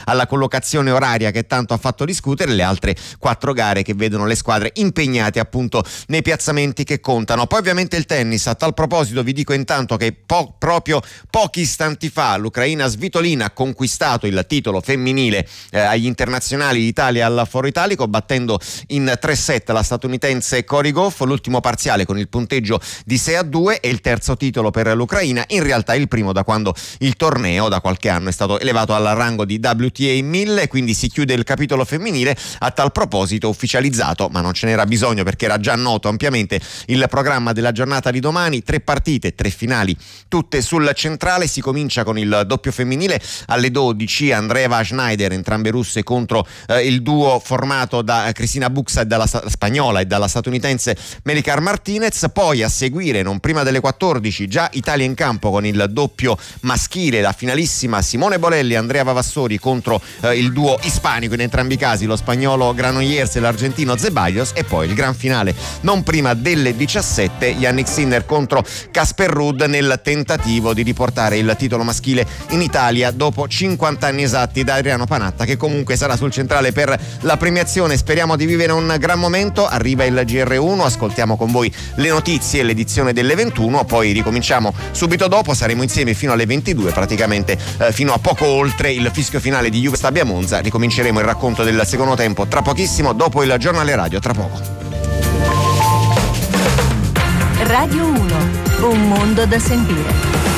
alla collocazione oraria che tanto ha fatto discutere, le altre 4 gare che vedono le squadre impegnate appunto nei piazzamenti che contano. Poi ovviamente il tennis. A tal proposito vi dico intanto che proprio pochi istanti fa l'ucraina Svitolina ha conquistato il titolo femminile agli internazionali d'Italia al Foro Italico, battendo in 3 set la statunitense Cory Gauff. L'ultimo parziale con il punteggio di 6-2 e il terzo titolo per l'Ucraina, in realtà il primo da quando il torneo da qualche anno è stato elevato al rango di WTA 1000, quindi si chiude il capitolo femminile. A tal proposito ufficializzato, ma non ce n'era bisogno perché era già noto ampiamente, il programma della giornata di domani: 3 partite, 3 finali, tutte sul centrale. Si comincia con il doppio femminile alle 12, Andreeva Schneider, entrambe russe, contro il duo formato da Cristina Buxa e dalla spagnola e dalla statunitense Melicar Martinez. Poi a seguire, non prima delle 14, già Italia in campo con il doppio maschile, la finalissima Simone Bolelli, Andrea Vavassori contro il duo ispanico in entrambi i casi, lo spagnolo Granollers e l'argentino Zeballos. E poi il gran finale non prima delle 17, Yannick Sinner contro Casper Ruud, nel tentativo di riportare il titolo maschile in Italia dopo 50 anni esatti da Adriano Panatta, che comunque sarà sul centrale per la premiazione. Speriamo di vivere un gran momento. Arriva il GR1, ascoltiamo con voi le notizie e l'edizione delle 21, poi ricominciamo subito dopo, saremo insieme fino alle 22, praticamente fino a poco oltre il fischio finale di Juve Stabia Monza. Ricominceremo il racconto del secondo tempo tra pochissimo, dopo il giornale radio, tra poco. Radio 1, un mondo da sentire.